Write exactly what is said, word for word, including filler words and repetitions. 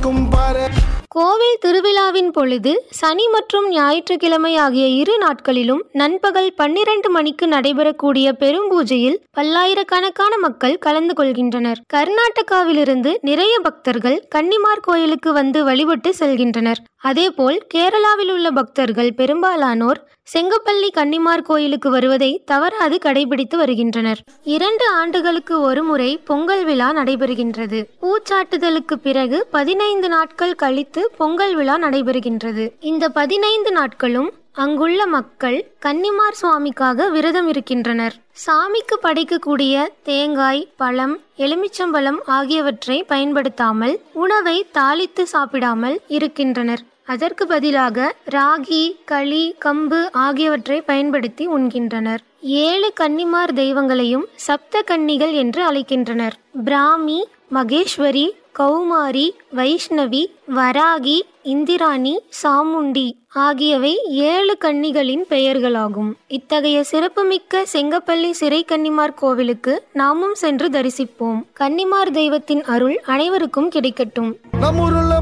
சிரிக்கும் பாரு. கோவில் திருவிழாவின் பொழுது சனி மற்றும் ஞாயிற்றுக்கிழமை ஆகிய இரு நாட்களிலும் நண்பகல் பன்னிரண்டு மணிக்கு நடைபெறக்கூடிய பெரும்பூஜையில் பல்லாயிரக்கணக்கான மக்கள் கலந்து கொள்கின்றனர். கர்நாடகாவிலிருந்து நிறைய பக்தர்கள் கன்னிமார் கோயிலுக்கு வந்து வழிபட்டு செல்கின்றனர். அதேபோல் கேரளாவில் உள்ள பக்தர்கள் பெரும்பாலானோர் செங்கப்பள்ளி கன்னிமார் கோயிலுக்கு வருவதை தவறாது கடைபிடித்து வருகின்றனர். இரண்டு ஆண்டுகளுக்கு ஒரு முறை பொங்கல் விழா நடைபெறுகின்றது. பூச்சாட்டுதலுக்கு பிறகு பதினைந்து நாட்கள் கழித்து பொங்கல் விழா நடைபெறுகின்றது. இந்த பதினைந்து நாட்களும் அங்குள்ள மக்கள் கன்னிமார் சுவாமிக்காக விரதம் இருக்கின்றனர். சாமிக்கு படைக்கக்கூடிய தேங்காய், பழம், எலுமிச்சம்பழம் ஆகியவற்றை பயன்படுத்தாமல் உணவை தாளித்து சாப்பிடாமல் இருக்கின்றனர். அதற்கு பதிலாக ராகி, களி, கம்பு ஆகியவற்றை பயன்படுத்தி உண்கின்றனர். ஏழு கன்னிமார் தெய்வங்களையும் சப்த கன்னிகள் என்று அழைக்கின்றனர். பிராமி, மகேஸ்வரி, கௌமாரி, வைஷ்ணவி, வராகி, இந்திராணி, சாமுண்டி ஆகியவை ஏழு கன்னிகளின் பெயர்களாகும். இத்தகைய சிறப்புமிக்க செங்கப்பள்ளி சிறை கன்னிமார் கோவிலுக்கு நாமும் சென்று தரிசிப்போம். கன்னிமார் தெய்வத்தின் அருள் அனைவருக்கும் கிடைக்கட்டும்.